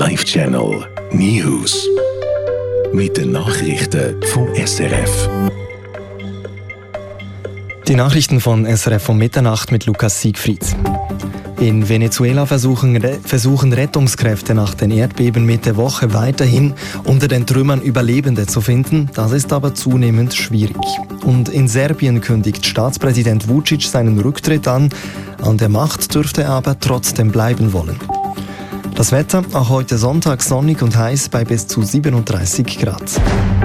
Live Channel News. Mit den Nachrichten vom SRF. Die Nachrichten von SRF um Mitternacht mit Lukas Siegfried. In Venezuela versuchen Rettungskräfte nach den Erdbeben Mitte Woche weiterhin unter den Trümmern Überlebende zu finden. Das ist aber zunehmend schwierig. Und in Serbien kündigt Staatspräsident Vučić seinen Rücktritt an. An der Macht dürfte er aber trotzdem bleiben wollen. Das Wetter, auch heute Sonntag sonnig und heiß bei bis zu 37 Grad.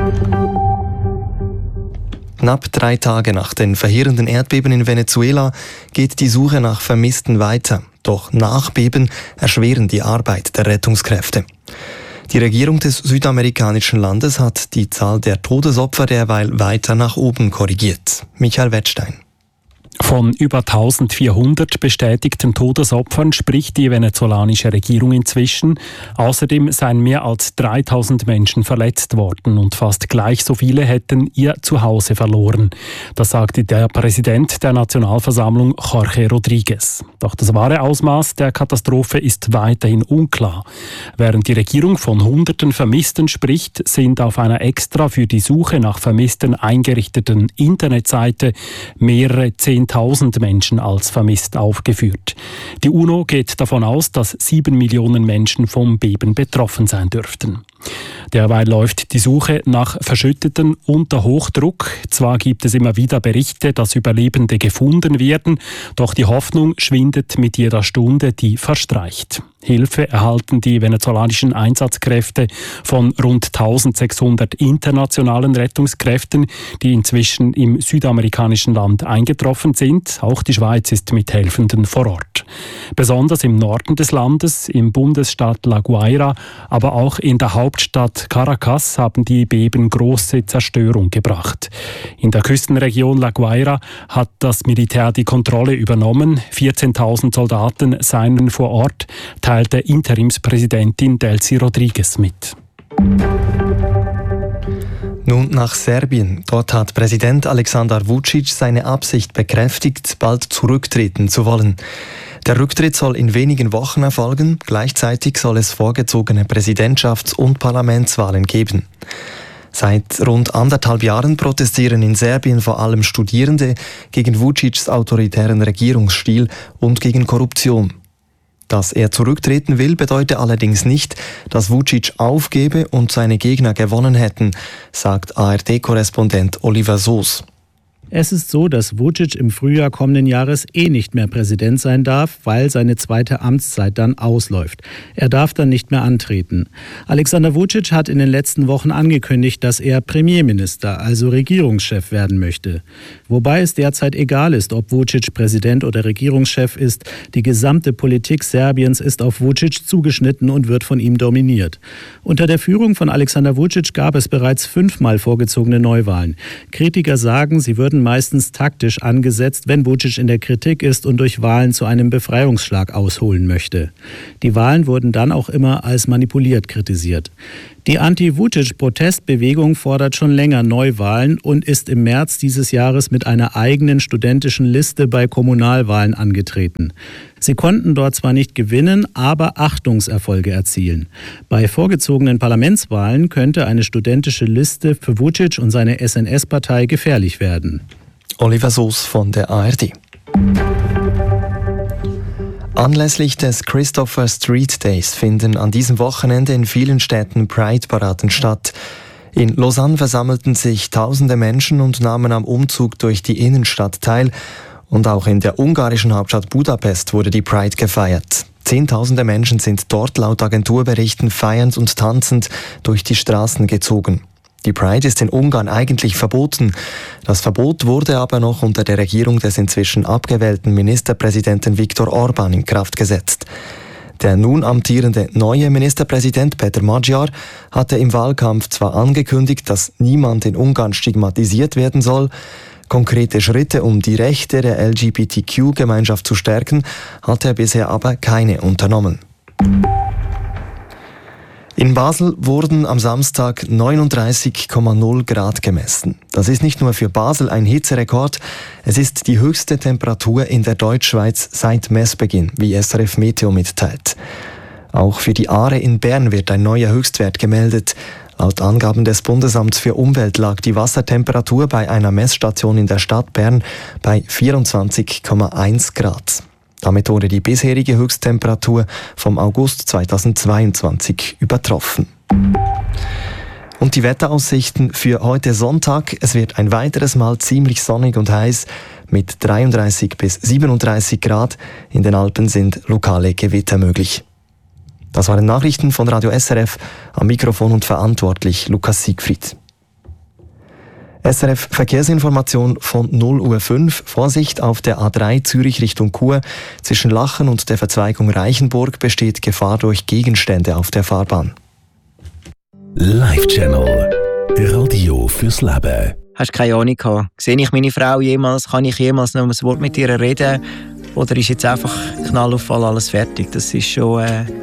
Knapp 3 Tage nach den verheerenden Erdbeben in Venezuela geht die Suche nach Vermissten weiter. Doch Nachbeben erschweren die Arbeit der Rettungskräfte. Die Regierung des südamerikanischen Landes hat die Zahl der Todesopfer derweil weiter nach oben korrigiert. Michael Wettstein. Von über 1400 bestätigten Todesopfern spricht die venezolanische Regierung inzwischen. Außerdem seien mehr als 3000 Menschen verletzt worden und fast gleich so viele hätten ihr Zuhause verloren. Das sagte der Präsident der Nationalversammlung, Jorge Rodríguez. Doch das wahre Ausmaß der Katastrophe ist weiterhin unklar. Während die Regierung von Hunderten Vermissten spricht, sind auf einer extra für die Suche nach Vermissten eingerichteten Internetseite mehrere 10.000 Menschen als vermisst aufgeführt. Die UNO geht davon aus, dass 7 Millionen Menschen vom Beben betroffen sein dürften. Derweil läuft die Suche nach Verschütteten unter Hochdruck. Zwar gibt es immer wieder Berichte, dass Überlebende gefunden werden, doch die Hoffnung schwindet mit jeder Stunde, die verstreicht. Hilfe erhalten die venezolanischen Einsatzkräfte von rund 1600 internationalen Rettungskräften, die inzwischen im südamerikanischen Land eingetroffen sind. Auch die Schweiz ist mit Helfenden vor Ort. Besonders im Norden des Landes, im Bundesstaat La Guaira, aber auch in der Hauptstadt Caracas haben die Beben große Zerstörung gebracht. In der Küstenregion La Guaira hat das Militär die Kontrolle übernommen. 14.000 Soldaten seien vor Ort, teilte Interimspräsidentin Delcy Rodríguez mit. Nun nach Serbien. Dort hat Präsident Aleksandar Vučić seine Absicht bekräftigt, bald zurücktreten zu wollen. Der Rücktritt soll in wenigen Wochen erfolgen. Gleichzeitig soll es vorgezogene Präsidentschafts- und Parlamentswahlen geben. Seit rund 1,5 Jahren protestieren in Serbien vor allem Studierende gegen Vučićs autoritären Regierungsstil und gegen Korruption. Dass er zurücktreten will, bedeutet allerdings nicht, dass Vučić aufgebe und seine Gegner gewonnen hätten, sagt ARD-Korrespondent Oliver Soos. Es ist so, dass Vučić im Frühjahr kommenden Jahres nicht mehr Präsident sein darf, weil seine zweite Amtszeit dann ausläuft. Er darf dann nicht mehr antreten. Aleksandar Vučić hat in den letzten Wochen angekündigt, dass er Premierminister, also Regierungschef werden möchte. Wobei es derzeit egal ist, ob Vučić Präsident oder Regierungschef ist. Die gesamte Politik Serbiens ist auf Vučić zugeschnitten und wird von ihm dominiert. Unter der Führung von Aleksandar Vučić gab es bereits 5-mal vorgezogene Neuwahlen. Kritiker sagen, sie würden meistens taktisch angesetzt, wenn Vučić in der Kritik ist und durch Wahlen zu einem Befreiungsschlag ausholen möchte. Die Wahlen wurden dann auch immer als manipuliert kritisiert. Die Anti-Vučić-Protestbewegung fordert schon länger Neuwahlen und ist im März dieses Jahres mit einer eigenen studentischen Liste bei Kommunalwahlen angetreten. Sie konnten dort zwar nicht gewinnen, aber Achtungserfolge erzielen. Bei vorgezogenen Parlamentswahlen könnte eine studentische Liste für Vučić und seine SNS-Partei gefährlich werden. Oliver Soos von der ARD. Anlässlich des Christopher Street Days finden an diesem Wochenende in vielen Städten Pride-Paraden statt. In Lausanne versammelten sich tausende Menschen und nahmen am Umzug durch die Innenstadt teil. Und auch in der ungarischen Hauptstadt Budapest wurde die Pride gefeiert. Zehntausende Menschen sind dort laut Agenturberichten feiernd und tanzend durch die Straßen gezogen. Die Pride ist in Ungarn eigentlich verboten. Das Verbot wurde aber noch unter der Regierung des inzwischen abgewählten Ministerpräsidenten Viktor Orbán in Kraft gesetzt. Der nun amtierende neue Ministerpräsident Peter Magyar hatte im Wahlkampf zwar angekündigt, dass niemand in Ungarn stigmatisiert werden soll. Konkrete Schritte, um die Rechte der LGBTQ-Gemeinschaft zu stärken, hat er bisher aber keine unternommen. In Basel wurden am Samstag 39,0 Grad gemessen. Das ist nicht nur für Basel ein Hitzerekord, es ist die höchste Temperatur in der Deutschschweiz seit Messbeginn, wie SRF Meteo mitteilt. Auch für die Aare in Bern wird ein neuer Höchstwert gemeldet. Laut Angaben des Bundesamts für Umwelt lag die Wassertemperatur bei einer Messstation in der Stadt Bern bei 24,1 Grad. Damit wurde die bisherige Höchsttemperatur vom August 2022 übertroffen. Und die Wetteraussichten für heute Sonntag. Es wird ein weiteres Mal ziemlich sonnig und heiß mit 33 bis 37 Grad. In den Alpen sind lokale Gewitter möglich. Das waren Nachrichten von Radio SRF. Am Mikrofon und verantwortlich Lukas Siegfried. SRF Verkehrsinformation von 0:05 Uhr. Vorsicht auf der A3 Zürich Richtung Chur. Zwischen Lachen und der Verzweigung Reichenburg besteht Gefahr durch Gegenstände auf der Fahrbahn. Live-Channel. Radio fürs Leben. Hast du keine Ahnung gehabt? Sehe ich meine Frau jemals? Kann ich jemals noch ein Wort mit ihr reden? Oder ist jetzt einfach Knallauffall, alles fertig? Das ist schon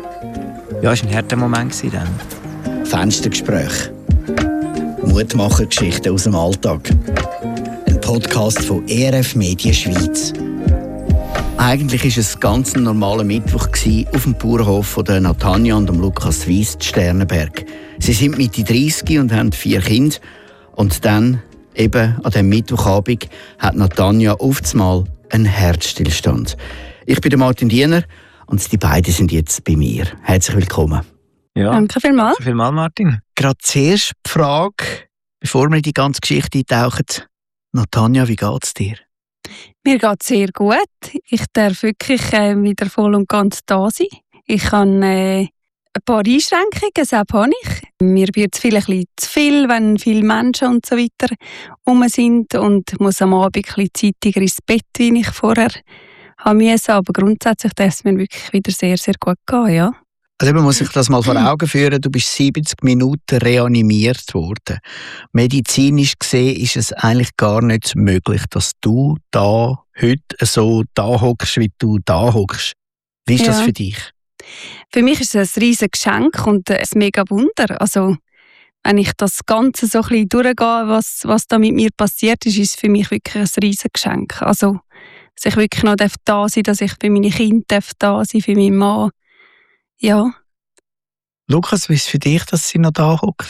ist ein harter Moment gewesen dann. Fenstergespräch. Mutmachergeschichten aus dem Alltag. Ein Podcast von ERF Medien Schweiz. Eigentlich war es ein ganz normaler Mittwoch auf dem Bauernhof von der Natanja und dem Lukas Weiss in Sternenberg. Sie sind Mitte 30 und haben 4 Kinder. Und dann, eben an diesem Mittwochabend, hat Natanja auf einmal einen Herzstillstand. Ich bin der Martin Diener und die beiden sind jetzt bei mir. Herzlich willkommen. Ja. Danke vielmals. Danke vielmals, Martin. Gerade zuerst die Frage, bevor wir in die ganze Geschichte eintauchen. Natanja, wie geht es dir? Mir geht es sehr gut. Ich darf wirklich wieder voll und ganz da sein. Ich habe ein paar Einschränkungen, das habe ich. Mir wird es vielleicht ein bisschen zu viel, wenn viele Menschen und so weiter rum sind und muss am Abend ein bisschen zeitiger ins Bett, wie ich vorher haben müssen. Aber grundsätzlich darf es mir wirklich wieder sehr, sehr gut gehen, ja. Also man muss sich das mal vor Augen führen, du bist 70 Minuten reanimiert worden. Medizinisch gesehen ist es eigentlich gar nicht möglich, dass du da heute so da hockst, wie du da hockst. Wie ist das für dich? Für mich ist es ein riesiges Geschenk und ein mega Wunder. Also, wenn ich das Ganze so ein bisschen durchgehe, was da mit mir passiert ist, ist es für mich wirklich ein riesiges Geschenk. Also, dass ich wirklich noch da sein darf, dass ich für meine Kinder da sein darf, für meinen Mann. Ja. Lukas, wie ist es für dich, dass sie noch da hockt?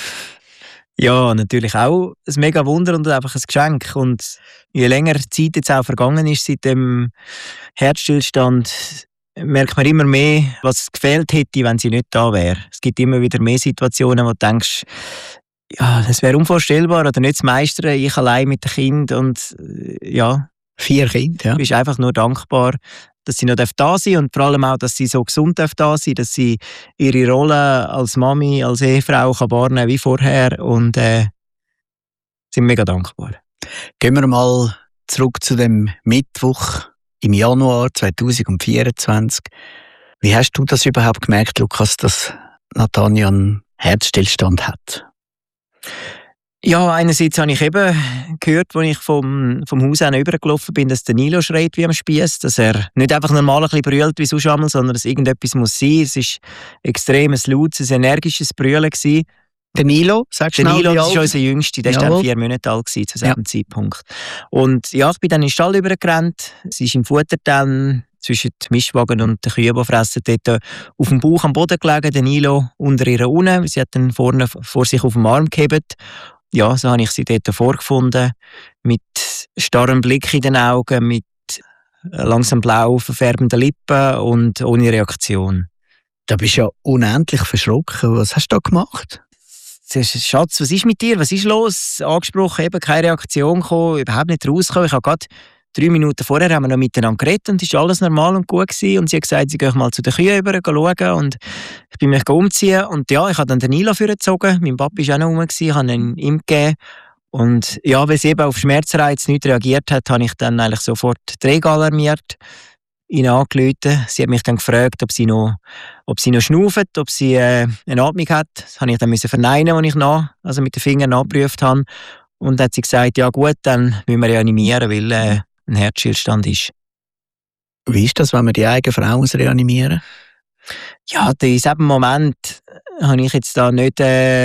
Ja, natürlich auch ein mega Wunder und einfach ein Geschenk. Und je länger die Zeit jetzt auch vergangen ist seit dem Herzstillstand, merkt man immer mehr, was gefehlt hätte, wenn sie nicht da wäre. Es gibt immer wieder mehr Situationen, wo du denkst, ja, das wäre unvorstellbar oder nicht zu meistern, ich allein mit dem Kind und ja. 4 Kinder, ja. Du bist einfach nur dankbar, dass sie noch da sein darf und vor allem auch, dass sie so gesund da sein darf, dass sie ihre Rolle als Mami, als Ehefrau kann wahrnehmen wie vorher und sind mega dankbar. Gehen wir mal zurück zu dem Mittwoch im Januar 2024. Wie hast du das überhaupt gemerkt, Lukas, dass Natanja einen Herzstillstand hat? Ja, einerseits habe ich eben gehört, als ich vom Haus an übergelaufen bin, dass der Nilo schreit wie am Spiess, dass er nicht einfach normal ein bisschen brüllt wie sonst einmal, sondern dass irgendetwas muss sein. Es war extrem ein lautes, ein energisches Brüllen gewesen. Der Nilo, sagst du? Der Nilo, das ist unser Jüngster, der war dann 4 Monate alt zu diesem Zeitpunkt. Und ja, ich bin dann in den Stall übergerannt. Sie ist im Futter dann zwischen dem Mischwagen und den Kühen, die fressen, dort auf dem Bauch am Boden gelegen, der Nilo unter ihrer Unne. Sie hat dann vorne vor sich auf dem Arm gehebt. Ja, so habe ich sie dort vorgefunden, mit starrem Blick in den Augen, mit langsam blau verfärbenden Lippen und ohne Reaktion. Da bist du ja unendlich verschrocken. Was hast du da gemacht? Schatz, was ist mit dir? Was ist los? Angesprochen, eben keine Reaktion gekommen, überhaupt nicht rausgekommen. Ich habe gerade 3 Minuten vorher haben wir noch miteinander geredet und es war alles normal und gut gewesen. Und sie hat gesagt, sie gehe mal zu den Kühen rüber schauen und ich bin mich umziehen und ja, ich habe dann den Nilo vorgezogen. Mein Papa war auch noch rum, ich habe ihn ihm gegeben. Und ja, weil sie eben auf Schmerzreiz nicht reagiert hat, habe ich dann eigentlich sofort die Rega alarmiert, ihn angerufen. Sie hat mich dann gefragt, ob sie noch schnauft, ob sie eine Atmung hat. Das habe ich dann verneinen, als ich mit den Fingern nachgeprüft habe. Und dann hat sie gesagt, ja gut, dann müssen wir reanimieren, weil ein Herzstillstand ist. Wie ist das, wenn man die eigene Frau reanimieren muss? Ja, in diesem Moment habe ich jetzt da nicht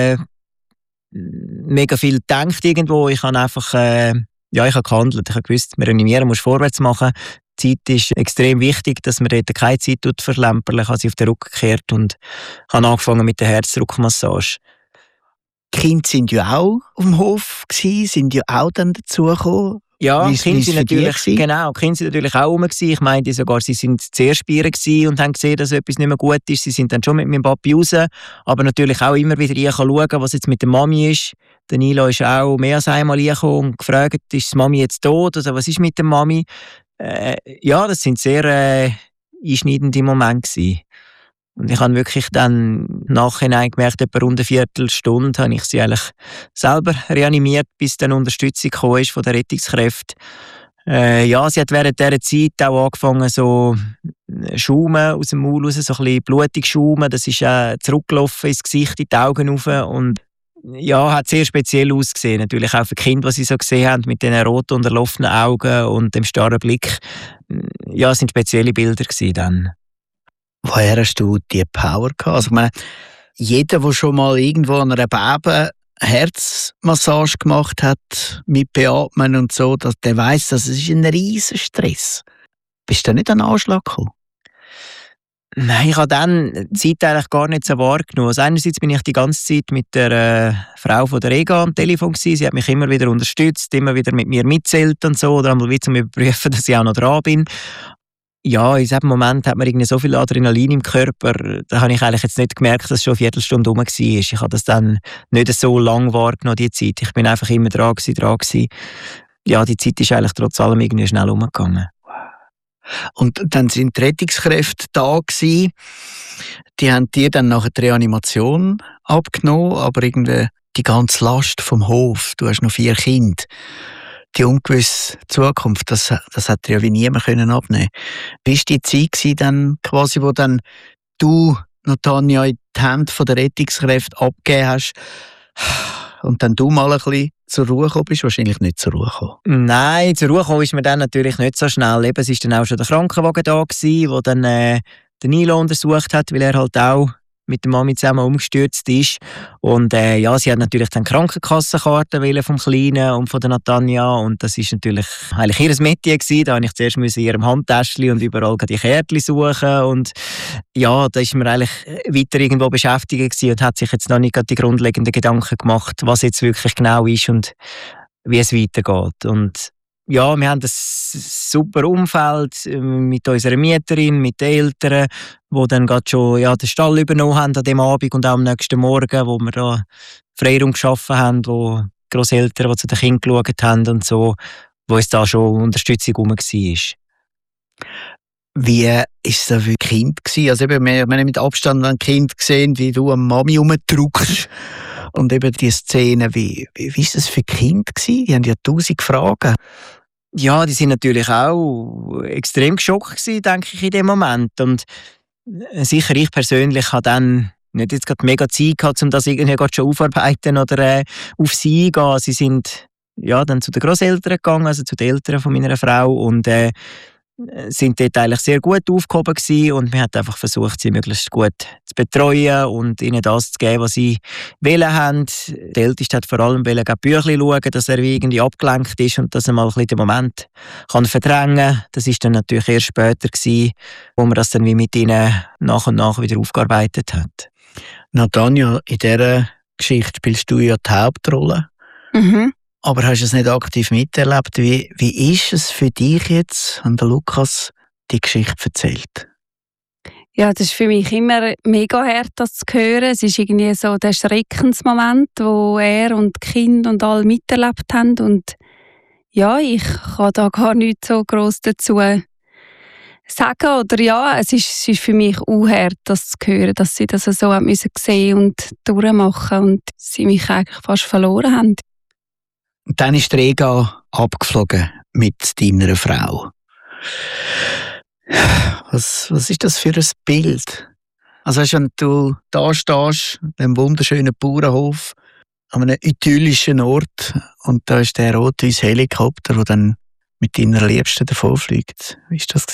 mega viel gedacht irgendwo. Ich habe einfach ich habe gehandelt. Ich habe gewusst, wir reanimieren, musst vorwärts machen. Zeit ist extrem wichtig, dass man dort keine Zeit verlämpern. Ich habe sie auf den Rücken gekehrt und habe angefangen mit der Herzdruckmassage. Die Kinder sind ja auch auf dem Hof gewesen, sind ja auch dann dazugekommen. Ja, die Kinder sind natürlich auch rum gewesen. Ich meinte sogar, sie sind zuerst bei ihr gewesen und haben gesehen, dass etwas nicht mehr gut ist. Sie sind dann schon mit meinem Papi raus, aber natürlich auch immer wieder schauen, was jetzt mit der Mami ist. Der Nilo ist auch mehr als einmal reingekommen und gefragt, ist die Mami jetzt tot oder was ist mit der Mami? Ja, das sind sehr einschneidende Momente gewesen. Und ich habe wirklich dann nachhinein gemerkt, etwa rund eine Viertelstunde habe ich sie eigentlich selber reanimiert, bis dann Unterstützung gekommen ist von der Rettungskräfte. Ja, sie hat während dieser Zeit auch angefangen, so Schaumen aus dem Maul raus, so ein bisschen blutig Schaumen. Das ist zurückgelaufen ins Gesicht, in die Augen rauf. Und ja, hat sehr speziell ausgesehen. Natürlich auch für die Kinder, die sie so gesehen haben, mit diesen roten, unterlaufenen Augen und dem starren Blick. Ja, es sind spezielle Bilder gewesen dann. Woher hast du die Power gehabt? Also, ich meine, jeder, der schon mal irgendwo an einer Baby Herzmassage gemacht hat, mit Beatmen und so, der weiss, dass es ein riesen Stress. Bist du nicht an den Anschlag gekommen? Nein, ich habe dann die Zeit eigentlich gar nicht so wahrgenommen. Also einerseits bin ich die ganze Zeit mit der Frau von der Rega am Telefon gewesen. Sie hat mich immer wieder unterstützt, immer wieder mit mir mitzählt und so, oder einmal wieder zum Überprüfen, dass ich auch noch dran bin. Ja, in diesem Moment hat man irgendwie so viel Adrenalin im Körper, da habe ich eigentlich jetzt nicht gemerkt, dass es schon eine Viertelstunde rum war. Ich habe das dann nicht so lang wahrgenommen, die Zeit. Ich bin einfach immer dran gewesen. Ja, die Zeit ist eigentlich trotz allem irgendwie schnell umgegangen. Und dann sind die Rettungskräfte da gewesen. Die haben dir dann nachher die Reanimation abgenommen, aber irgendwie die ganze Last vom Hof, du hast noch 4 Kinder. Die ungewisse Zukunft, das hat dir ja wie niemand abnehmen können. Wie war die Zeit gewesen, dann quasi, wo dann du, Natanja, in die Hände der Rettungskräfte abgegeben hast und dann du mal ein bisschen zur Ruhe gekommen bist? Wahrscheinlich nicht zur Ruhe gekommen. Nein, zur Ruhe gekommen ist mir dann natürlich nicht so schnell. Eben, es war dann auch schon der Krankenwagen da gewesen, der dann den Nilo untersucht hat, weil er halt auch mit der Mami zusammen umgestürzt ist. Und ja, sie hat natürlich dann Krankenkassenkarte vom Kleinen und von der Natanja. Und das ist natürlich eigentlich ihr Metier gewesen. Da musste ich zuerst in ihrem Handtäschchen und überall die Kärtchen suchen. Und ja, da ist man eigentlich weiter irgendwo beschäftigt gewesen und hat sich jetzt noch nicht die grundlegenden Gedanken gemacht, was jetzt wirklich genau ist und wie es weitergeht. Und ja, wir haben ein super Umfeld mit unserer Mieterin, mit den Eltern, die dann gerade schon den Stall übernommen haben an dem Abend und auch am nächsten Morgen, wo wir da Freiraum geschaffen haben, wo Grosseltern, die zu den Kindern geschaut haben und so, wo es da schon Unterstützung rum war. Wie war es da für Kind? Also eben, wir haben mit Abstand ein Kind gesehen, wie du am Mami rumdrückst. Und eben die Szene, wie war das für Kinder? Die haben ja 1000 Fragen. Ja, die sind natürlich auch extrem geschockt gewesen, denke ich, in dem Moment. Und sicher, ich persönlich habe dann nicht jetzt gerade mega Zeit gehabt, um das irgendwie schon aufarbeiten oder auf sie eingehen. Sie sind ja dann zu den Grosseltern gegangen, also zu den Eltern von meiner Frau und sind dort eigentlich sehr gut aufgehoben gewesen und wir haben einfach versucht, sie möglichst gut zu betreuen und ihnen das zu geben, was sie wollen haben. Der Älteste hat vor allem Bücher schauen, dass er irgendwie abgelenkt ist und dass er mal ein bisschen den Moment kann verdrängen kann. Das ist dann natürlich erst später gewesen, wo man das dann wie mit ihnen nach und nach wieder aufgearbeitet hat. Natanja, in dieser Geschichte spielst du ja die Hauptrolle. Mhm. Aber hast du es nicht aktiv miterlebt? Wie ist es für dich jetzt, wenn der Lukas die Geschichte erzählt? Ja, das ist für mich immer mega hart, das zu hören. Es ist irgendwie so der Schreckensmoment, wo er und die Kinder und alle miterlebt haben. Und ja, ich kann da gar nichts so gross dazu sagen. Oder ja, es ist für mich auch hart, das zu hören, dass sie das so haben müssen sehen und durchmachen und sie mich eigentlich fast verloren haben. Und dann ist die Rega abgeflogen mit deiner Frau. Was ist das für ein Bild? Also wenn du da stehst, an einem wunderschönen Bauernhof, an einem idyllischen Ort, und da ist der rot-weiße Helikopter, der dann mit deiner Liebsten davonfliegt. Wie war das?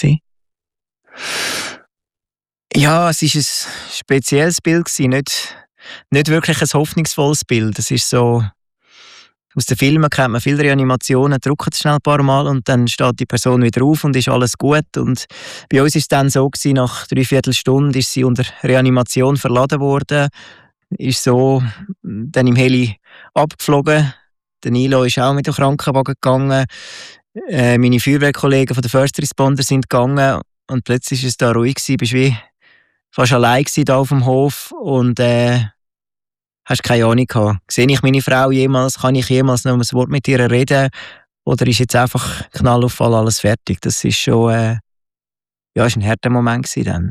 Ja, es war ein spezielles Bild, nicht wirklich ein hoffnungsvolles Bild. Es ist so, aus den Filmen kennt man viele Reanimationen, drückt es schnell ein paar Mal und dann steht die Person wieder auf und ist alles gut. Und bei uns ist es dann so gewesen, nach 3/4 Stunde ist sie unter Reanimation verladen worden, ist so dann im Heli abgeflogen. Der Nilo ist auch mit dem Krankenwagen gegangen. Meine Feuerwehrkollegen von den First Responder sind gegangen und plötzlich war es da ruhig gewesen, bist wie fast allein gewesen da auf dem Hof und hast keine Ahnung gehabt. Sehe ich meine Frau jemals? Kann ich jemals noch ein Wort mit ihr reden? Oder ist jetzt einfach Knall auf Fall alles fertig? Das ist schon ist ein harter Moment gewesen dann.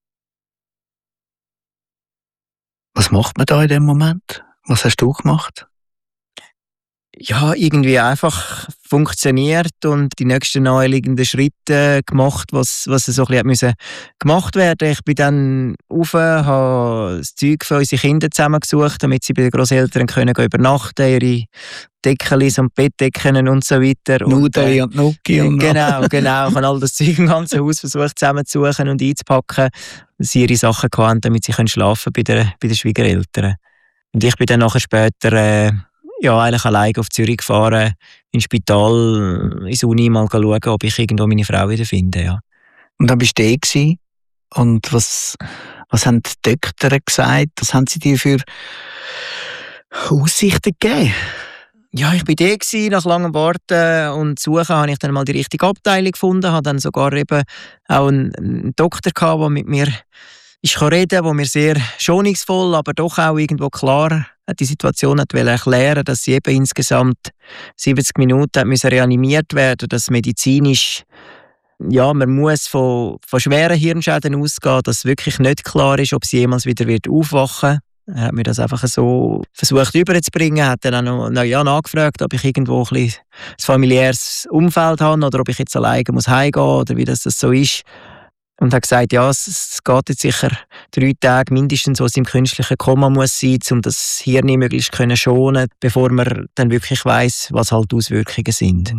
Was macht man da in dem Moment? Was hast du gemacht? Ja, irgendwie einfach funktioniert und die nächsten naheliegenden Schritte gemacht, was so ein bisschen müssen gemacht werden. Ich bin dann rauf, habe das Zeug für unsere Kinder zusammengesucht, damit sie bei den Grosseltern können übernachten, ihre Decken und Bettdecken und so weiter. Nudeli und Nuki. Genau. Ich habe all das Zeug im ganzen Haus versucht zusammenzusuchen und einzupacken, dass sie ihre Sachen hatten, damit sie schlafen können bei den Schwiegereltern. Und ich bin dann nachher später eigentlich alleine auf Zürich gefahren, ins Spital, ins Uni mal schauen, ob ich irgendwo meine Frau wieder finde. Ja. Und dann bist du da gewesen. Und was haben die Doktoren gesagt? Was haben sie dir für Aussichten gegeben? Ja, ich war da gewesen, nach langem Warten und Suchen habe ich dann mal die richtige Abteilung gefunden, habe dann sogar eben auch einen Doktor gehabt, der mit mir reden konnte, der mir sehr schonungsvoll, aber doch auch irgendwo klar die Situation erklären, dass sie eben insgesamt 70 Minuten reanimiert werden, dass medizinisch man muss von schweren Hirnschäden ausgehen, dass wirklich nicht klar ist, ob sie jemals wieder aufwachen wird. Er hat mir das einfach so versucht überzubringen, hat dann auch noch nachgefragt, ob ich irgendwo ein bisschen ein familiäres Umfeld habe oder ob ich jetzt alleine heimgehen muss oder wie das so ist. Und hat gesagt, ja, es geht jetzt sicher 3 Tage mindestens, wo es im künstlichen Koma muss sein, um das Hirn möglichst schonen, bevor man dann wirklich weiss, was halt die Auswirkungen sind.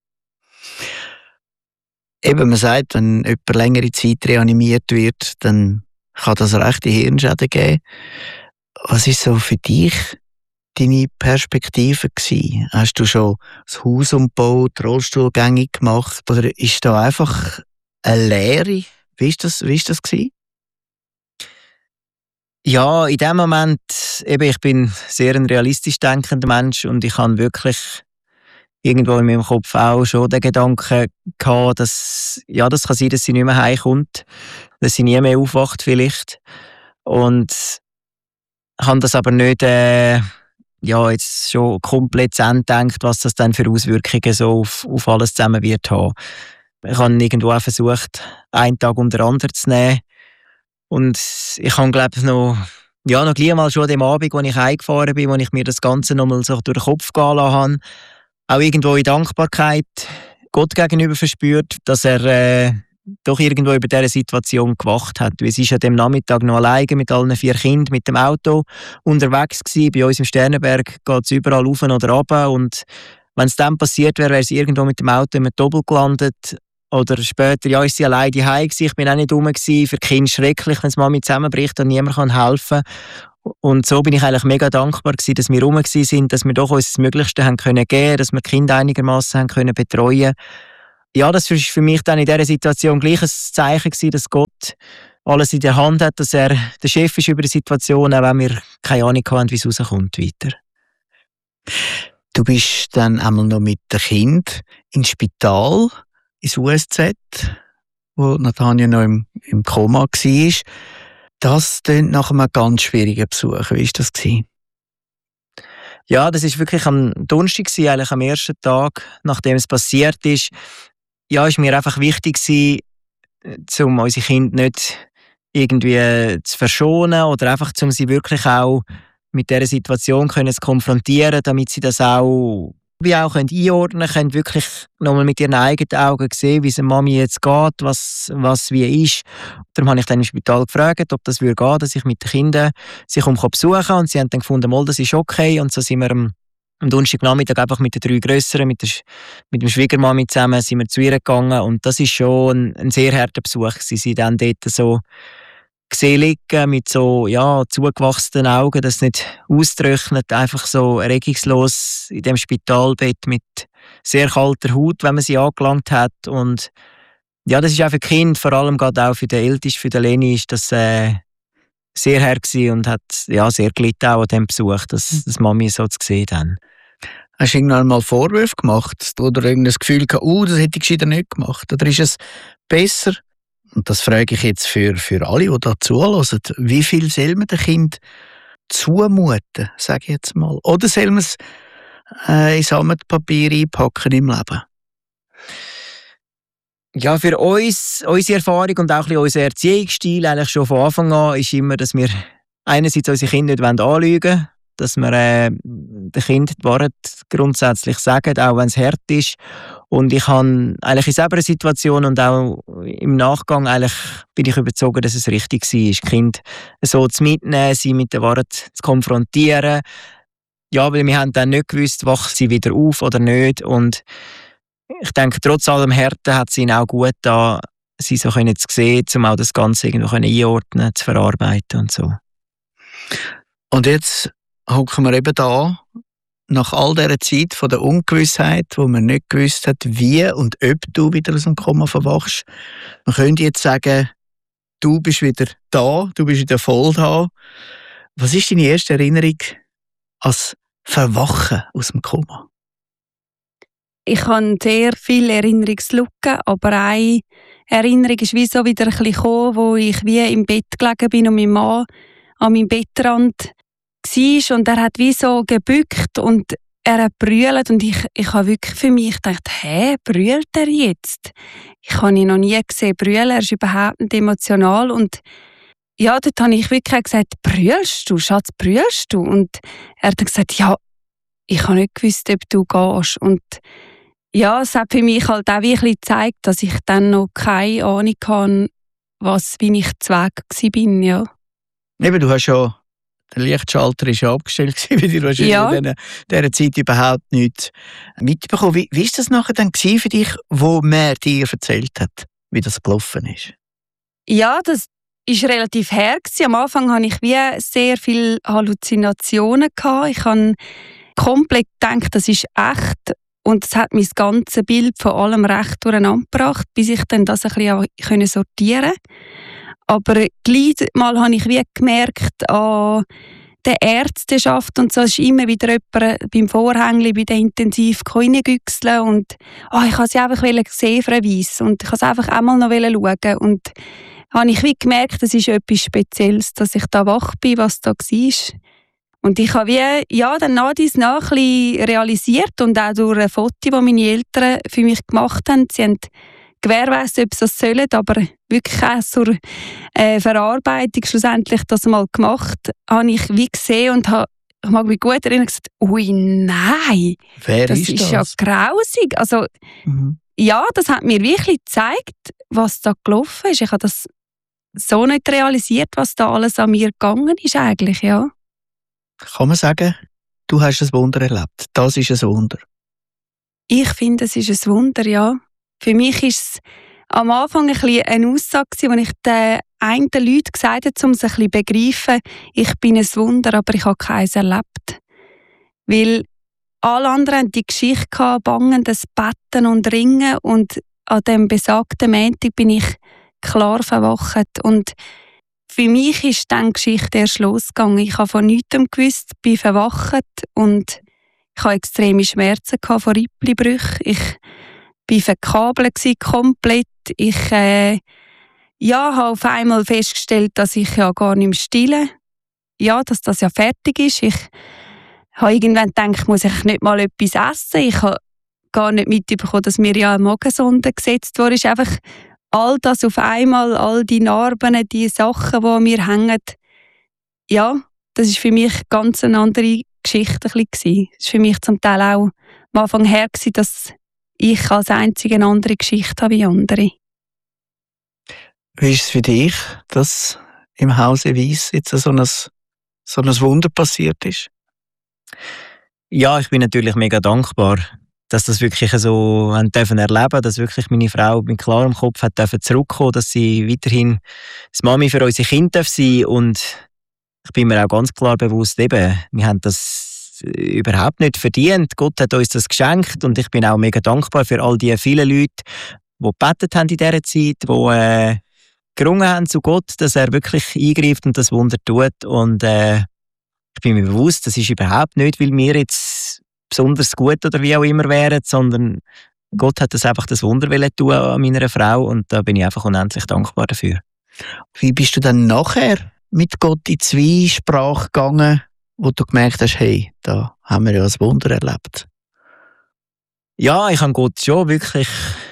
Eben, man sagt, wenn jemand längere Zeit reanimiert wird, dann kann das rechte Hirnschäden geben. Was ist so für dich deine Perspektive gewesen? Hast du schon das Haus umgebaut, Rollstuhlgängig gemacht oder ist da einfach eine Lehre? Wie ist das gewesen? Ja, in dem Moment, ich bin sehr ein realistisch denkender Mensch und ich habe wirklich irgendwo in meinem Kopf auch schon den Gedanken gehabt, dass das kann sein, dass sie nicht mehr heimkommt, dass sie nie mehr aufwacht vielleicht. Und habe das aber nicht jetzt schon komplett zu Ende gedacht, was das dann für Auswirkungen so auf alles zusammen wird haben. Ich habe irgendwo auch versucht, einen Tag um den anderen zu nehmen. Und ich habe, glaube ich, noch gleich mal schon an dem Abend, als ich heimgefahren bin, wo ich mir das Ganze noch mal so durch den Kopf gehen lassen habe, auch irgendwo in Dankbarkeit Gott gegenüber verspürt, dass er doch irgendwo über diese Situation gewacht hat. Weil sie ist an dem Nachmittag noch alleine mit allen 4 Kindern mit dem Auto unterwegs gewesen. Bei uns im Sternenberg geht es überall rauf oder runter. Und wenn es dann passiert wäre, wäre sie irgendwo mit dem Auto im Doppel gelandet. Oder später, ist sie alleine daheim gewesen. Ich bin auch nicht rum gewesen. Für die Kinder schrecklich, wenn es Mami zusammenbricht und niemand helfen kann. Und so bin ich eigentlich mega dankbar gewesen, dass wir rum gewesen sind, dass wir doch uns das Möglichste haben können geben, dass wir die Kinder einigermaßen haben können betreuen. Ja, das war für mich dann in dieser Situation gleich ein Zeichen gewesen, dass Gott alles in der Hand hat, dass er der Chef ist über die Situation, auch wenn wir keine Ahnung haben, wie es rauskommt weiter. Du bist dann einmal noch mit dem Kind ins Spital, ins USZ, wo Natanja noch im Koma war. Das klingt nach einem ganz schwierigen Besuch. Wie war das? Ja, das war wirklich am Donnerstag, eigentlich am ersten Tag, nachdem es passiert ist. Ja, ist mir einfach wichtig gewesen, um unsere Kinder nicht irgendwie zu verschonen oder einfach, um sie wirklich auch mit dieser Situation zu konfrontieren, damit sie das auch einordnen können, wirklich nochmal mit ihren eigenen Augen sehen, wie es der Mami jetzt geht, was wie ist. Darum habe ich dann im Spital gefragt, ob das gehen würde, dass ich mit den Kindern sie besuchen kann. Und sie haben dann gefunden, das ist okay. Und so sind wir am Donnerstagnachmittag einfach mit den 3 Grösseren, mit dem Schwiegermami zusammen, sind wir zu ihr gegangen. Und das ist schon ein sehr harter Besuch. Sie sind dann dort so gesehen liegen mit so zugewachsenen Augen, das nicht austrocknet, einfach so regungslos in dem Spitalbett mit sehr kalter Haut, wenn man sie angelangt hat. Und ja, das ist auch für die Kinder, vor allem gerade auch für den Ältesten, für den Leni, ist das sehr hart gewesen und hat sehr gelitten auch an diesem Besuch, dass Mami so zu sehen haben. Hast du irgendwann mal Vorwürfe gemacht oder irgendein Gefühl gehabt, das hätte ich gescheiter nicht gemacht? Oder ist es besser, und das frage ich jetzt für alle, die da zuhören, wie viel soll man dem Kind zumuten, sage ich jetzt mal? Oder soll man es in Sammetpapier einpacken im Leben? Ja, für uns, unsere Erfahrung und auch ein bisschen unser Erziehungsstil eigentlich schon von Anfang an ist immer, dass wir einerseits unsere Kinder nicht anlügen wollen, dass wir den Kindern die Wahrheit grundsätzlich sagen, auch wenn es hart ist. Und ich habe eigentlich in selber Situation und auch im Nachgang eigentlich bin ich überzeugt, dass es richtig war, die Kinder so zu mitnehmen, sie mit der Wahrheit zu konfrontieren. Ja, weil wir haben dann nicht gewusst, wacht sie wieder auf oder nicht. Und ich denke, trotz allem Härte hat es ihnen auch gut getan, sie so zu sehen, um auch das Ganze irgendwo einordnen, zu verarbeiten und so. Und jetzt hocken wir eben da, nach all dieser Zeit von der Ungewissheit, wo man nicht gewusst hat, wie und ob du wieder aus dem Koma verwachst. Man könnte jetzt sagen, du bist wieder da, du bist wieder voll da. Was ist deine erste Erinnerung als Verwachen aus dem Koma? Ich habe sehr viele Erinnerungslücken, aber eine Erinnerung ist wie so wieder ein bisschen gekommen, wo ich wie im Bett gelegen bin und mein Mann an meinem Bettrand war und er hat wie so gebückt und er hat brüllt und ich habe wirklich für mich gedacht, brüllt er jetzt? Ich habe ihn noch nie gesehen brüllen, er ist überhaupt nicht emotional und ja, dort habe ich wirklich gesagt, brüllst du, Schatz, brüllst du? Und er hat gesagt, ja, ich habe nicht gewusst, ob du gehst. Und ja, es hat für mich halt auch wirklich gezeigt, dass ich dann noch keine Ahnung hatte, wie ich zu Weg war, ja. Eben, du hast ja, der Lichtschalter war ja abgestellt, weil du wahrscheinlich in dieser Zeit überhaupt nichts mitbekommen. Wie war das nachher dann für dich, wo man dir erzählt hat, wie das gelaufen ist? Ja, das war relativ her. Am Anfang hatte ich wie sehr viele Halluzinationen. Ich habe komplett gedacht, das ist echt. Und es hat mein ganzes Bild von allem recht durcheinander gebracht, bis ich dann das ein bisschen sortieren konnte. Aber gleich mal habe ich wie gemerkt, an der Ärzteschaft und so ist immer wieder jemand beim Vorhängli bei der Intensiv reingüchseln und ich wollte sie einfach sehen für ein Weiss und ich wollte es einfach einmal noch schauen. Und habe ich wie gemerkt, das ist etwas Spezielles, dass ich da wach bin, was da war. Und ich habe dann nach dies nach realisiert und auch durch ein Foto, das meine Eltern für mich gemacht haben. Sie haben gewährleistet, ob sie das sollen, aber wirklich auch zur Verarbeitung schlussendlich das mal gemacht, habe ich wie gesehen und ich mag mich gut erinnern und gesagt, ui nein, das ist ja grausig. Also ja, das hat mir wirklich gezeigt, was da gelaufen ist. Ich habe das so nicht realisiert, was da alles an mir gegangen ist eigentlich, ja. Kann man sagen, du hast ein Wunder erlebt. Das ist ein Wunder. Ich finde, es ist ein Wunder, ja. Für mich war es am Anfang ein bisschen eine Aussage, die ich den einen Leuten gesagt habe, um es ein bisschen zu begreifen, ich bin ein Wunder, aber ich habe keins erlebt. Weil alle anderen hatten die Geschichte gehabt, bangendes Betten und Ringen und an dem besagten Montag bin ich klar verwacht. Und für mich ist dann die Geschichte erst losgegangen. Ich habe von nichts gewusst, bin verwacht und ich hatte extreme Schmerzen von Rippelbrüchen. Ich war verkabelt komplett. Ich habe auf einmal festgestellt, dass ich ja gar nicht mehr stille. Ja, dass das ja fertig ist. Ich habe irgendwann gedacht, muss ich nicht mal etwas essen. Ich habe gar nicht mitbekommen, dass mir ja eine Magensonde gesetzt wurde. Es ist einfach all das auf einmal, all die Narben, die Sachen, die an mir hängen. Ja, das war für mich ganz eine andere Geschichte. Es war für mich zum Teil auch am Anfang her, dass ich als einzige eine andere Geschichte habe wie andere. Wie ist es für dich, dass im Hause Weiss jetzt so ein Wunder passiert ist? Ja, ich bin natürlich mega dankbar. dass das wirklich so haben dürfen erleben, dass wirklich meine Frau mit klarem Kopf hat dürfen zurückkommen, dass sie weiterhin das Mami für unsere Kinder sein darf. Und ich bin mir auch ganz klar bewusst, eben, wir haben das überhaupt nicht verdient. Gott hat uns das geschenkt und ich bin auch mega dankbar für all die vielen Leute, die gebetet haben in dieser Zeit, die gerungen haben zu Gott, dass er wirklich eingreift und das Wunder tut. Und ich bin mir bewusst, das ist überhaupt nicht, weil wir jetzt besonders gut oder wie auch immer wären, sondern Gott hat das einfach das Wunder tun an meiner Frau und da bin ich einfach unendlich dankbar dafür. Wie bist du dann nachher mit Gott in Zwiesprache gegangen, wo du gemerkt hast, hey, da haben wir ja ein Wunder erlebt? Ja, ich habe Gott schon wirklich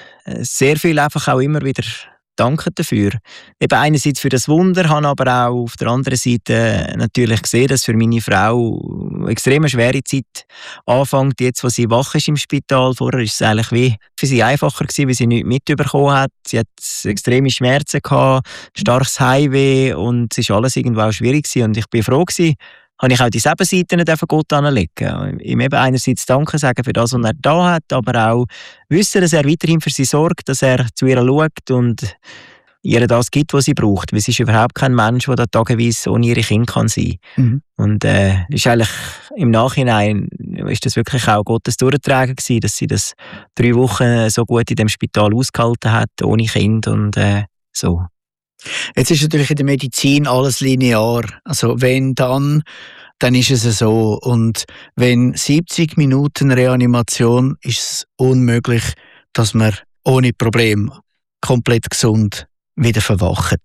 sehr viel einfach auch immer wieder danken dafür. Eben einerseits für das Wunder, habe aber auch auf der anderen Seite natürlich gesehen, dass für meine Frau eine extrem schwere Zeit anfängt, jetzt wo sie wach ist im Spital. Vorher war es eigentlich wie für sie einfacher gewesen, weil sie nichts mitbekommen hat. Sie hat extreme Schmerzen gehabt, starkes Heimweh und es war alles irgendwo auch schwierig gewesen. Und ich bin froh gewesen, habe ich auch die Sebenseiten von Gott anlegen. Ihm eben einerseits Danke sagen für das, was er da hat, aber auch wissen, dass er weiterhin für sie sorgt, dass er zu ihr schaut und ihr das gibt, was sie braucht. Weil es ist überhaupt kein Mensch, der da tageweise ohne ihre Kinder kann sein kann. Mhm. Und ist eigentlich im Nachhinein ist das wirklich auch Gottes Durchtragen gewesen, dass sie das 3 Wochen so gut in dem Spital ausgehalten hat, ohne Kind und so. Jetzt ist natürlich in der Medizin alles linear. Also wenn dann ist es so. Und wenn 70 Minuten Reanimation ist es unmöglich, dass man ohne Problem komplett gesund wieder verwacht.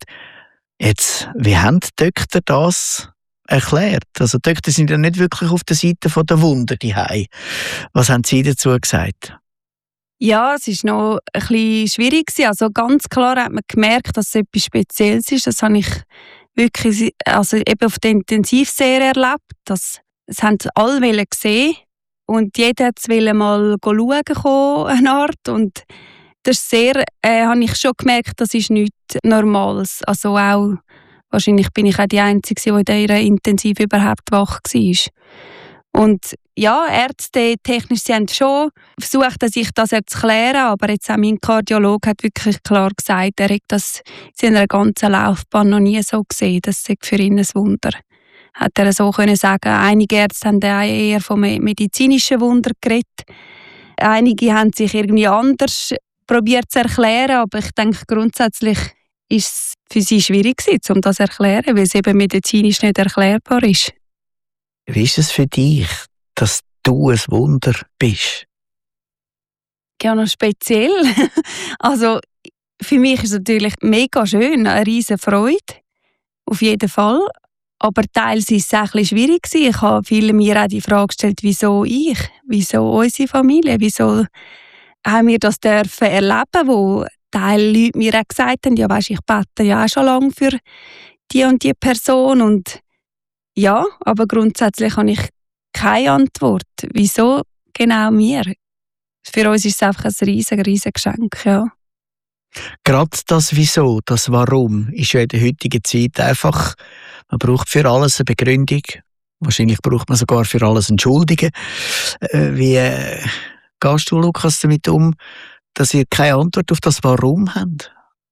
Jetzt, wie haben die Doktor das erklärt? Also die Doktor sind ja nicht wirklich auf der Seite der Wunder daheim. Was haben Sie dazu gesagt? Ja, es war noch ein bisschen schwierig. Also ganz klar hat man gemerkt, dass es etwas Spezielles ist. Das habe ich wirklich also eben auf der Intensivserie erlebt. Das haben alle gesehen und jeder wollte mal schauen kommen, eine Art. Und das ist sehr, habe ich schon gemerkt, das ist nichts Normales. Also auch, wahrscheinlich bin ich auch die Einzige, die in dieser Intensiv überhaupt wach war. Und ja, Ärzte, technisch, sie haben schon versucht, sich das zu klären, aber jetzt auch mein Kardiologe hat wirklich klar gesagt, er hat das in seiner ganzen Laufbahn noch nie so gesehen. Das ist für ihn ein Wunder. Hat er so können sagen. Einige Ärzte haben eher vom medizinischen Wunder geredet. Einige haben sich irgendwie anders probiert zu erklären, aber ich denke, grundsätzlich ist es für sie schwierig gewesen, um das zu erklären, weil es eben medizinisch nicht erklärbar ist. Wie ist es für dich, dass du ein Wunder bist? Ja, noch speziell. Also, für mich ist es natürlich mega schön, eine riesige Freude. Auf jeden Fall. Aber teils war es auch ein bisschen schwierig. Ich habe vielen mir auch die Frage gestellt, wieso ich? Wieso unsere Familie? Wieso haben wir das dürfen erleben, wo Teil Leute mir auch gesagt haben, ja, weisst, ich bete ja auch schon lange für die und die Person. Und ja, aber grundsätzlich habe ich keine Antwort. Wieso genau wir? Für uns ist es einfach ein riesiges Geschenk, ja. Gerade das Wieso, das Warum, ist ja in der heutigen Zeit einfach, man braucht für alles eine Begründung. Wahrscheinlich braucht man sogar für alles Entschuldigen. Wie gehst du, Lukas, damit um, dass ihr keine Antwort auf das Warum habt?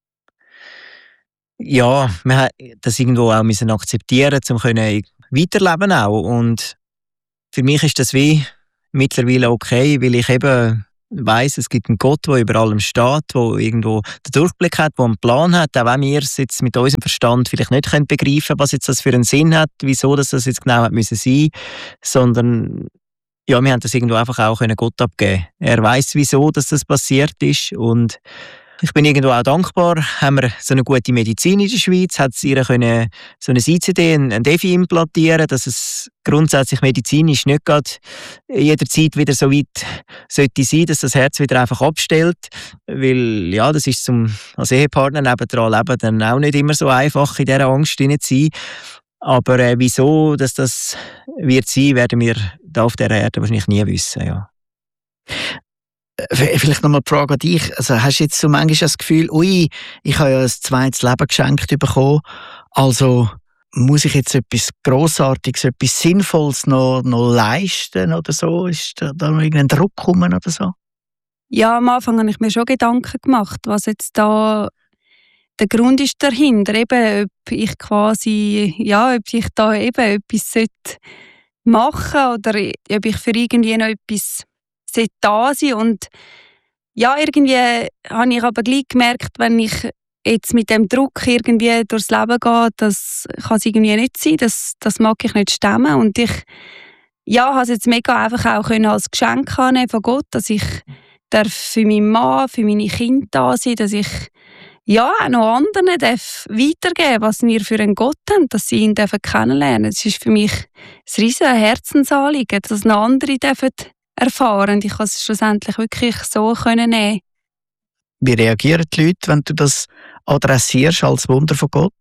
Ja, wir haben das irgendwo auch müssen akzeptieren, um weiterleben auch. Und für mich ist das wie mittlerweile okay, weil ich eben weiss, es gibt einen Gott, der über allem steht, der irgendwo den Durchblick hat, der einen Plan hat, auch wenn wir es jetzt mit unserem Verstand vielleicht nicht begreifen können, was jetzt das für einen Sinn hat, wieso das jetzt genau hat müssen sein, sondern ja, wir haben das irgendwo einfach auch Gott abgeben. Er weiss, wieso dass das passiert ist und ich bin irgendwo auch dankbar, haben wir so eine gute Medizin in der Schweiz, hat es ihr können so eine ICD, ein Defi implantieren, dass es grundsätzlich medizinisch nicht gerade jederzeit wieder so weit sollte sein, dass das Herz wieder einfach abstellt, weil ja, das ist als Ehepartner nebendran leben dann auch nicht immer so einfach, in dieser Angst zu sein. Aber wieso dass das wird sein, werden wir da auf dieser Erde wahrscheinlich nie wissen, ja. Vielleicht nochmal die Frage an dich. Also hast du jetzt so manchmal das Gefühl, ui, ich habe ja ein zweites Leben geschenkt bekommen, also muss ich jetzt etwas Grossartiges, etwas Sinnvolles noch leisten oder so? Ist da noch irgendein Druck gekommen oder so? Ja, am Anfang habe ich mir schon Gedanken gemacht, was jetzt da der Grund ist dahinter. Eben, ob ich da eben etwas machen sollte oder ob ich für irgendwie noch etwas da sein sollte. Und ja, irgendwie habe ich aber gleich gemerkt, wenn ich jetzt mit dem Druck irgendwie durchs Leben gehe, das kann es irgendwie nicht sein, das mag ich nicht stemmen. Und ich habe es jetzt mega einfach auch als Geschenk annehmen von Gott, dass ich für meinen Mann, für meine Kinder da sein, dass ich auch noch anderen weitergeben darf, was wir für einen Gott haben, dass sie ihn kennenlernen dürfen. Das ist für mich ein riesiges Herzensanliegen, dass noch andere erfahren. Und ich kann es schlussendlich wirklich so nehmen. Wie reagieren die Leute, wenn du das adressierst als Wunder von Gott?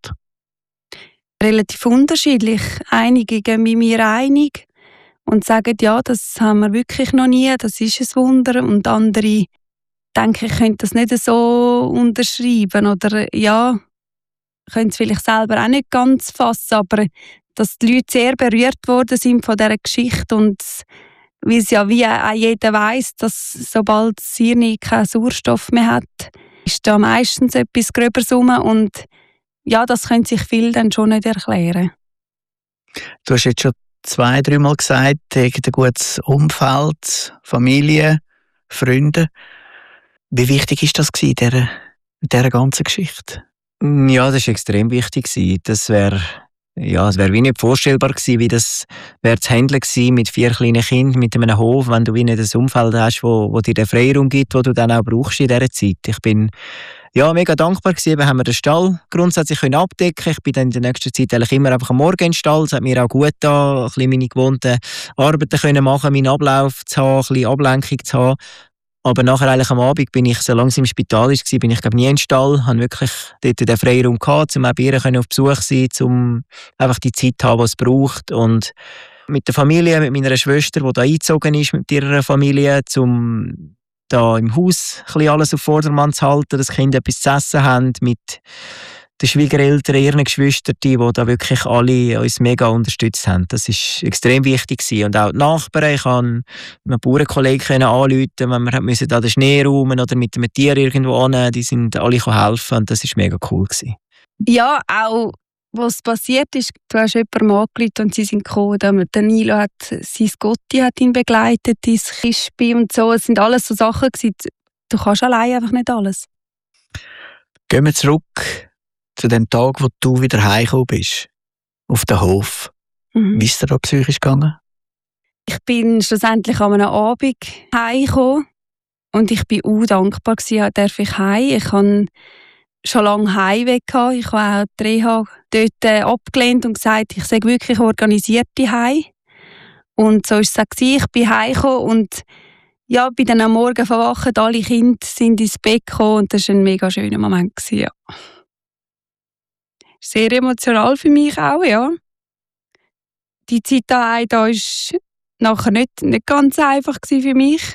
Relativ unterschiedlich. Einige gehen mit mir einig und sagen, ja, das haben wir wirklich noch nie, das ist ein Wunder. Und andere denken, ich könnte das nicht so unterschreiben oder können es vielleicht selber auch nicht ganz fassen, aber dass die Leute sehr berührt worden sind von dieser Geschichte und weil es ja wie auch jeder weiss, dass sobald das Hirn keinen Sauerstoff mehr hat, ist da meistens etwas Gröberes rum und ja, das können sich viele dann schon nicht erklären. Du hast jetzt schon 2-3 Mal gesagt, ein gutes Umfeld, Familie, Freunde. Wie wichtig ist das in dieser ganzen Geschichte? Ja, das war extrem wichtig. Das wäre wie nicht vorstellbar gewesen, wie das wäre zu handeln gewesen mit 4 kleinen Kindern, mit einem Hof, wenn du wie nicht ein Umfeld hast, wo dir den Freiraum gibt, den du dann auch brauchst in dieser Zeit. Ich bin mega dankbar gewesen, haben wir den Stall grundsätzlich abdecken können. Ich bin dann in der nächsten Zeit eigentlich immer einfach am Morgen im Stall. Es hat mir auch gut getan, ein bisschen meine gewohnten Arbeiten können machen, meinen Ablauf zu haben, ein bisschen Ablenkung zu haben. Aber nachher eigentlich am Abend bin ich, solange ich im Spital war, bin ich nie in den Stall, habe wirklich dort den Freiraum gehabt, um auch bei ihr auf Besuch zu sein, um einfach die Zeit zu haben, die es braucht. Und mit der Familie, mit meiner Schwester, die da eingezogen ist, mit ihrer Familie, um da im Haus ein bisschen alles auf Vordermann zu halten, dass die Kinder etwas zu essen haben, mit den Schwiegereltern, ihren Geschwistern, die da wirklich alle uns mega unterstützt haben. Das war extrem wichtig gewesen. Und auch die Nachbarn, ich konnte einen Bauernkollegen anrufen, wenn wir mussten da den Schnee räumen oder mit einem Tier irgendwo hin, die sind alle helfen und das war mega cool gewesen. Ja, auch was passiert ist, du hast jemanden angerufen und sie sind gekommen. Der Nilo hat sein Gotti hat ihn begleitet, sein Kispi und so. Es sind alles so Sachen gewesen. Du kannst allein einfach nicht alles. Gehen wir zurück zu dem Tag, wo du wieder heimgekommen bist, auf den Hof. Wie ist dir da psychisch gegangen? Ich bin schlussendlich an einem Abend heimgekommen und ich war dankbar, dass ich heim. Ich hatte schon lange Heimweh. Ich habe auch die Reha dort abgelehnt und gesagt, ich sei wirklich organisiert heim. Und so war es auch. Ich bin heimgekommen und bin dann am Morgen verwacht, alle Kinder sind ins Bett gekommen und das war ein mega schöner Moment. Ja. Sehr emotional für mich auch, ja. Die Zeit daheim da war nachher nicht ganz einfach für mich.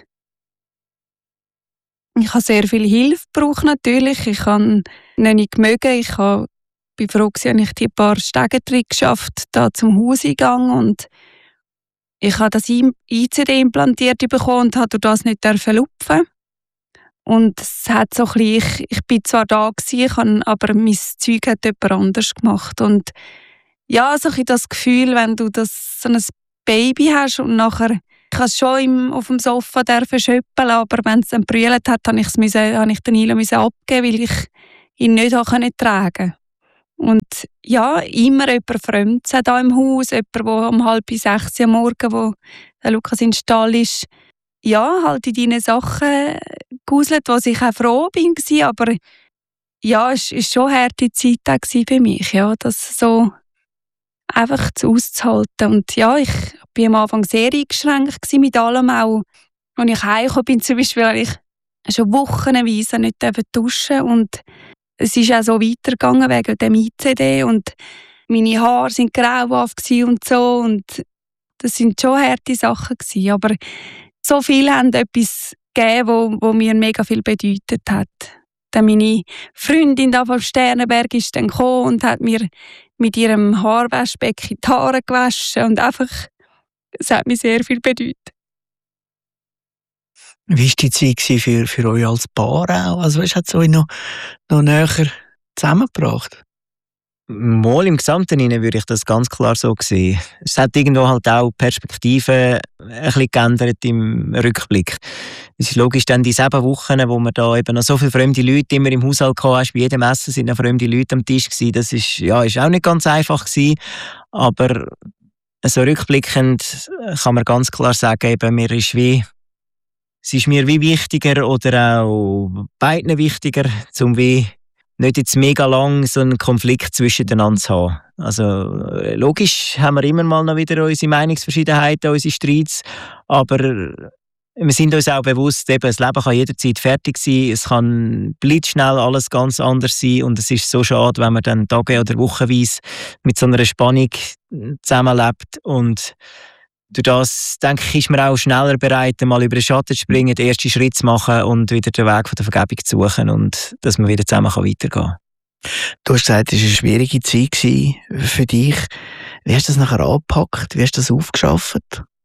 Ich habe sehr viel Hilfe gebraucht natürlich. Ich habe nicht mögen. Ich bin froh, dass ich die paar Stegentritte geschafft da zum Hauseingang und ich habe das ICD implantiert bekommen und durfte das nicht lupfen. Und es hat so ein bisschen, ich bin zwar da gewesen, aber mein Zeug hat jemand anders gemacht. Und ja, so ein das Gefühl, wenn du so ein Baby hast und nachher, ich habe schon auf dem Sofa schöppeln, aber wenn es dann brüllt hat, habe ich den Nilo abgeben, weil ich ihn nicht tragen konnte. Und ja, immer jemand Fremdes hier im Haus, jemand, der um 5:30 am Morgen, wo der Lukas in den Stall ist, ja, halt in deine Sachen gehuselt, wo ich auch froh bin, aber ja, es war schon eine harte Zeit für mich, ja, das so einfach auszuhalten. Und ja, ich war am Anfang sehr eingeschränkt mit allem, auch als ich heimgekommen bin, zum Beispiel, weil ich schon wochenweise nicht duschen und es ist auch so weitergegangen wegen dem ICD und meine Haare waren grauhaft und so und das sind schon harte Sachen gewesen, aber so viele haben etwas gegeben, wo mir mega viel bedeutet hat. Dann meine Freundin da vom Sternenberg ist dann gekommen und hat mir mit ihrem Haarwaschbecken die Haare gewaschen und einfach, es hat mir sehr viel bedeutet. Wie war die Zeit für euch als Paar auch? Also, hat es euch noch näher zusammengebracht? Mal im Gesamten würde ich das ganz klar so sehen. Es hat irgendwo halt auch Perspektiven ein bisschen geändert im Rückblick. Es ist logisch, dann die 7 Wochen, wo man da eben noch so viele fremde Leute immer im Haushalt hatte, bei jedem Essen sind noch fremde Leute am Tisch gewesen. Das ist auch nicht ganz einfach gewesen. Aber so rückblickend kann man ganz klar sagen, eben, es ist mir wie wichtiger oder auch beiden wichtiger, um wie nicht jetzt mega lang so einen Konflikt zwischeneinander zu haben. Also logisch haben wir immer mal noch wieder unsere Meinungsverschiedenheiten, unsere Streits, aber wir sind uns auch bewusst, eben, das Leben kann jederzeit fertig sein, es kann blitzschnell alles ganz anders sein und es ist so schade, wenn man dann Tage- oder Wochenweise mit so einer Spannung zusammenlebt und durch das, denke ich, ist man auch schneller bereit, mal über den Schatten zu springen, den ersten Schritt zu machen und wieder den Weg von der Vergebung zu suchen und dass man wieder zusammen weitergehen kann. Du hast gesagt, es war eine schwierige Zeit für dich. Wie hast du das nachher angepackt? Wie hast du das aufgeschafft?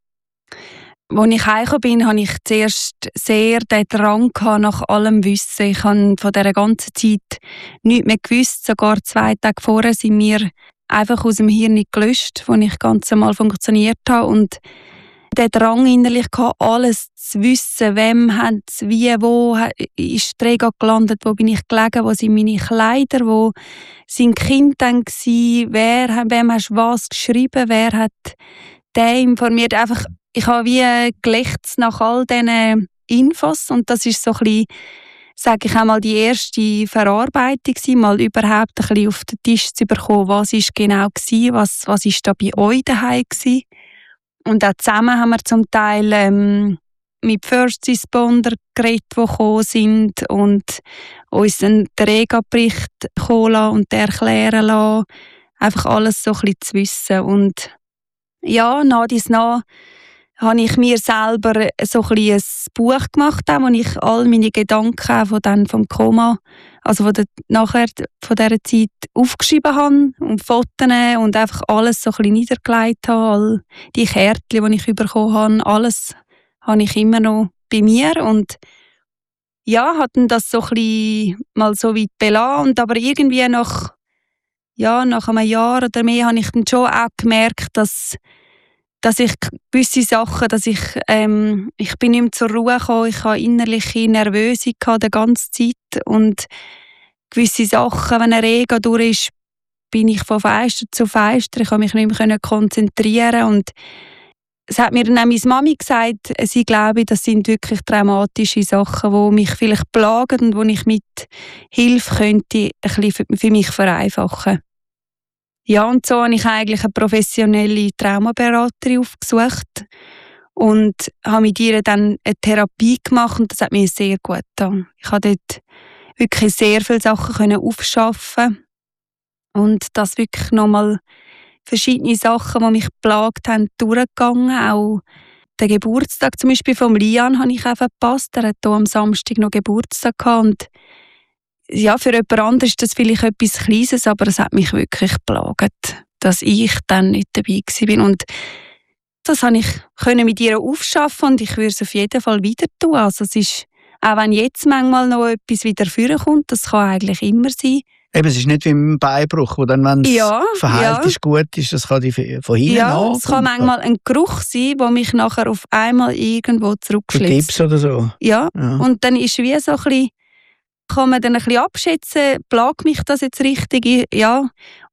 Als ich heimgekommen bin, hatte ich zuerst sehr den Drang nach allem Wissen. Ich habe von dieser ganzen Zeit nichts mehr gewusst. Sogar 2 Tage vorher sind mir einfach aus dem Hirn gelöscht, wo ich ganz normal funktioniert habe. Und der Drang innerlich hatte, alles zu wissen, wem hat es wie, wo ist die Rega gelandet, wo bin ich gelegen, wo sind meine Kleider, wo sind die Kinder dann gewesen, wem hast du was geschrieben, wer hat den informiert. Einfach, ich habe wie gelächzt nach all diesen Infos und das ist so ein bisschen, sage ich einmal, die erste Verarbeitung gewesen, mal überhaupt ein bisschen auf den Tisch zu bekommen, was ist genau gewesen, was ist da bei euch daheim gewesen. Und auch zusammen haben wir zum Teil mit First Responder geredet, die gekommen sind und uns den Rega-Bericht kommen lassen und erklären lassen. Einfach alles so ein bisschen zu wissen. Und ja, nach habe ich mir selber so ein bisschen ein Buch gemacht, wo ich all meine Gedanken vom Koma, also nachher von dieser Zeit aufgeschrieben habe und Fotos und einfach alles so ein bisschen niedergelegt habe. All die Kärtchen, die ich bekommen habe, alles habe ich immer noch bei mir und ja, hatten das so ein bisschen mal so weit belassen und aber irgendwie nach einem Jahr oder mehr habe ich dann schon auch gemerkt, dass ich gewisse Sachen, ich bin nicht mehr zur Ruhe gekommen, ich hatte innerliche Nervöse die ganze Zeit und gewisse Sachen, wenn eine Rega durch ist, bin ich von Fenster zu Fenster, ich konnte mich nicht mehr konzentrieren und es hat mir dann auch meine Mami gesagt, sie glaube, das sind wirklich traumatische Sachen, die mich vielleicht plagen und wo ich mit Hilfe könnte ein bisschen für mich vereinfachen. Ja, und so habe ich eigentlich eine professionelle Traumaberaterin aufgesucht und habe mit ihr dann eine Therapie gemacht und das hat mir sehr gut getan. Ich konnte dort wirklich sehr viele Sachen aufschaffen und das wirklich nochmal verschiedene Sachen, die mich geplagt haben, durchgegangen. Auch den Geburtstag zum Beispiel von Lian habe ich auch verpasst. Er hat hier am Samstag noch Geburtstag gehabt und ja, für jemand anderes ist das vielleicht etwas Kleines, aber es hat mich wirklich geplagt, dass ich dann nicht dabei war. Und das konnte ich mit ihr aufschaffen und ich würde es auf jeden Fall wieder tun. Also es ist, auch wenn jetzt manchmal noch etwas wieder vorkommt, das kann eigentlich immer sein. Eben, es ist nicht wie im Beinbruch, wo dann, wenn es verheilt ist, gut ist, das kann von hinten an. Es kann manchmal ein Geruch sein, der mich nachher auf einmal irgendwo zurückschlitzt. Gips oder so. Ja, und dann ist wie so ein bisschen, kann man dann ein bisschen abschätzen, plagt mich das jetzt richtig? Ja.